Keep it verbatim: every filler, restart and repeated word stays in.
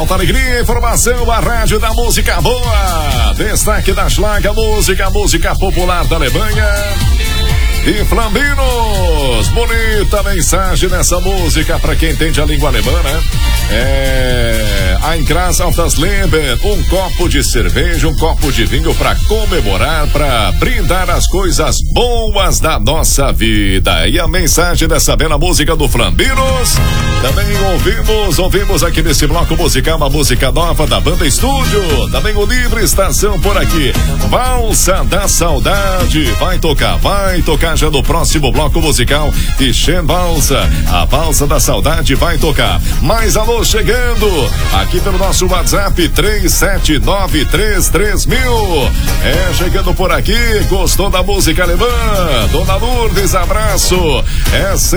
Alta alegria, informação, a rádio da música boa. Destaque da Schlager Música, música popular da Alemanha. E Flambinos, bonita mensagem nessa música para quem entende a língua alemã, né? É... Ein Glas auf das Leben, um copo de cerveja, um copo de vinho para comemorar, para brindar as coisas boas da nossa vida. E a mensagem dessa bela música do Flambinos, também ouvimos, ouvimos aqui nesse bloco musical, uma música nova da Banda Estúdio, também o Livre Estação por aqui. Valsa da Saudade, vai tocar, vai tocar já no próximo bloco musical. Tichen Valsa, a Valsa da Saudade vai tocar. Mais alô chegando, aqui pelo nosso WhatsApp três sete nove três três mil. É, chegando por aqui, gostou da música alemã? Dona Lourdes, abraço. É